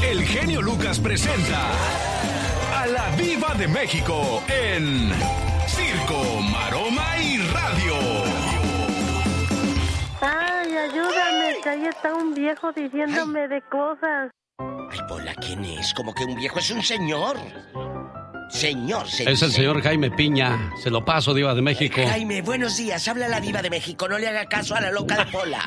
el genio Lucas presenta a la Diva de México en Circo, Maroma y Radio. Ay, ayúdame, que ahí está un viejo diciéndome de cosas. Ay, Pola, ¿quién es? Como que un viejo es un señor. Señor. Es el señor Jaime Piña. Se lo paso, Diva de México. Jaime, buenos días. Habla la Diva de México. No le haga caso a la loca de Pola.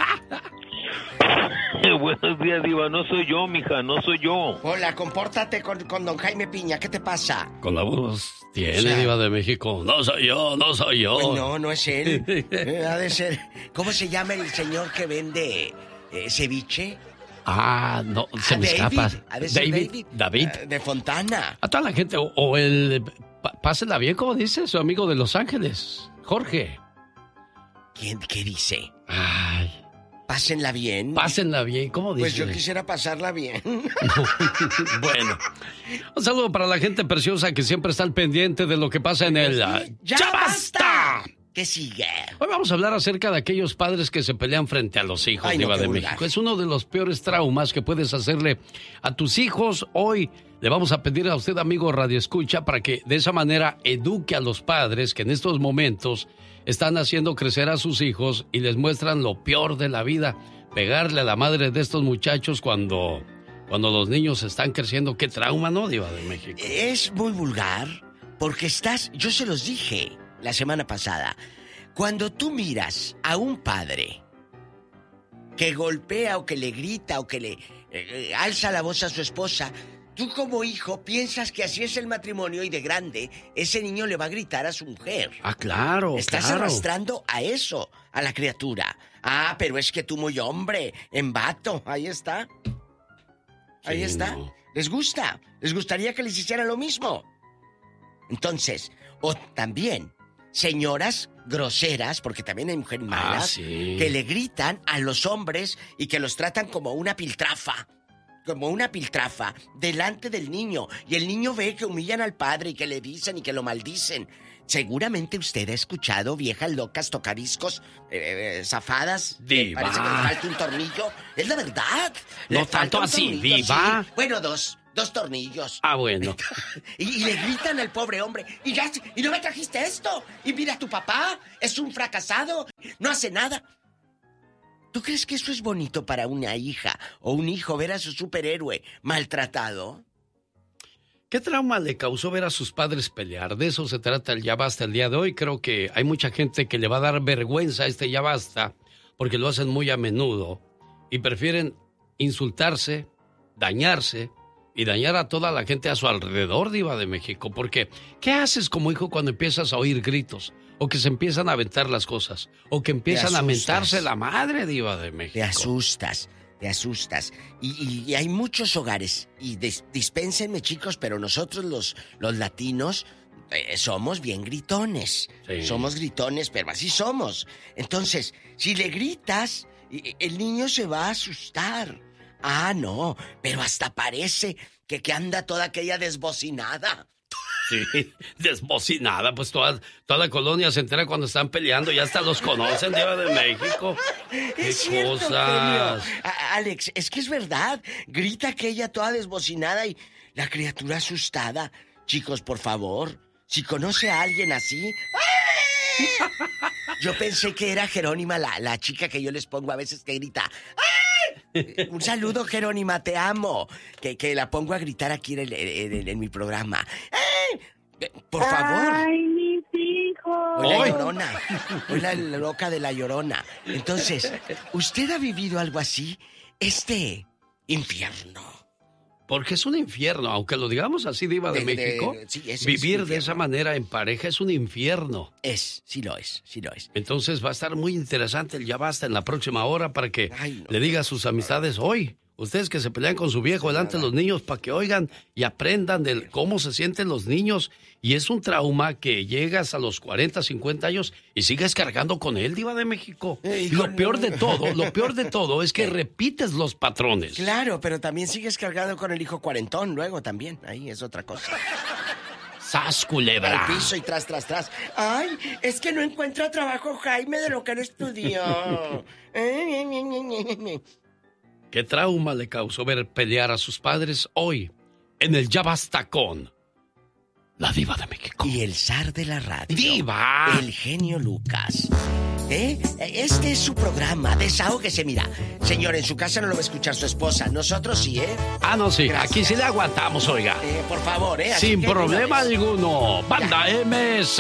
Buenos días, Diva. No soy yo, mija. No soy yo. Pola, compórtate con don Jaime Piña. ¿Qué te pasa? Con la voz tiene, Diva de México. No soy yo. Pues no es él. Ha de ser. ¿Cómo se llama el señor que vende ceviche? Ah, no, se me escapa. David. De Fontana. A toda la gente, o el... Pásenla bien, como dice su amigo de Los Ángeles, Jorge. ¿Qué dice? Ay. Pásenla bien. Pásenla bien, ¿cómo dice? Pues yo quisiera pasarla bien. Bueno, un saludo para la gente preciosa que siempre está al pendiente de lo que pasa en el... ¡Ya basta! ¿Qué sigue? Hoy vamos a hablar acerca de aquellos padres que se pelean frente a los hijos, Diva de México. Es uno de los peores traumas que puedes hacerle a tus hijos. Hoy le vamos a pedir a usted, amigo Radio Escucha, para que de esa manera eduque a los padres que en estos momentos están haciendo crecer a sus hijos y les muestran lo peor de la vida. Pegarle a la madre de estos muchachos cuando los niños están creciendo. Qué trauma, ¿no, Diva de México? Es muy vulgar porque yo se los dije la semana pasada, cuando tú miras a un padre que golpea o que le grita o que le alza la voz a su esposa, tú como hijo piensas que así es el matrimonio y de grande ese niño le va a gritar a su mujer. Ah, claro. Estás arrastrando a eso, a la criatura. Ah, pero es que tú muy hombre, en vato, ahí está. Ahí Sí, está. no. ¿Les gusta? ¿Les gustaría que les hiciera lo mismo? Entonces, o también señoras groseras, porque también hay mujeres malas, sí, que le gritan a los hombres y que los tratan como una piltrafa delante del niño, y el niño ve que humillan al padre y que le dicen y que lo maldicen. Seguramente usted ha escuchado viejas locas tocadiscos, zafadas. Diva. Parece que le falta un tornillo. Es la verdad. No Le falta tanto un así, tornillo, Diva. sí. Bueno, dos tornillos. Ah, bueno. Y le gritan al pobre hombre, y no me trajiste esto, y mira, tu papá es un fracasado, no hace nada. ¿Tú crees que eso es bonito para una hija o un hijo, ver a su superhéroe maltratado? ¿Qué trauma le causó ver a sus padres pelear? De eso se trata el Ya Basta el día de hoy. Creo que hay mucha gente que le va a dar vergüenza a este Ya Basta porque lo hacen muy a menudo y prefieren insultarse, dañarse y dañar a toda la gente a su alrededor, Diva de México. Porque, ¿qué haces como hijo cuando empiezas a oír gritos? O que se empiezan a aventar las cosas. O que empiezan a mentarse la madre, Diva de México. Te asustas. Y hay muchos hogares, y dispénsenme, chicos, pero nosotros los latinos somos bien gritones. Sí. Somos gritones, pero así somos. Entonces, si le gritas, el niño se va a asustar. Ah, no, pero hasta parece que anda toda aquella desbocinada. Sí, desbocinada, pues toda la colonia se entera cuando están peleando, ya hasta los conocen, Diva de México. Es cierto, cosas. Alex, es que es verdad. Grita aquella toda desbocinada y la criatura asustada. Chicos, por favor, si conoce a alguien así... ¡Ay! Yo pensé que era Jerónima, la chica que yo les pongo a veces que grita... ¡Ay! Un saludo, Jerónima, te amo. Que la pongo a gritar aquí en mi programa. ¡Ay! Por favor. ¡Ay, mis hijos! Hoy la Llorona. Hoy la loca de la Llorona. Entonces, ¿usted ha vivido algo así? Este infierno. Porque es un infierno, aunque lo digamos así, Diva de México. Sí, es vivir de esa manera en pareja es un infierno. Sí lo es. Entonces va a estar muy interesante el Ya Basta en la próxima hora para que le diga a sus amistades hoy. Ustedes que se pelean con su viejo delante de los niños para que oigan y aprendan de cómo se sienten los niños. Y es un trauma que llegas a los 40, 50 años y sigues cargando con él, Diva de México. Y lo peor de todo es que repites los patrones. Claro, pero también sigues cargando con el hijo cuarentón luego también. Ahí es otra cosa. ¡Sas, culebra! Al piso y tras. Ay, es que no encuentra trabajo Jaime de lo que él estudió. ¿Qué trauma le causó ver pelear a sus padres hoy en el Ya Basta con la Diva de México? Y el zar de la radio. ¡Diva! El genio Lucas. Este es su programa, desahógese, mira. Señor, en su casa no lo va a escuchar su esposa. Nosotros sí, ¿eh? Ah, no, sí. Gracias. Aquí sí le aguantamos, oiga. Por favor, Sin problema alguno. Banda MS.